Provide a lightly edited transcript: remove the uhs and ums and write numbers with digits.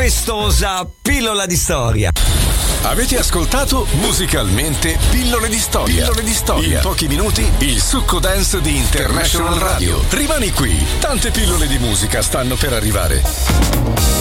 festosa pillola di storia. Avete ascoltato Musicalmente Pillole di Storia. Pillole di Storia. In pochi minuti il succo dance di International Radio. Rimani qui, tante pillole di musica stanno per arrivare.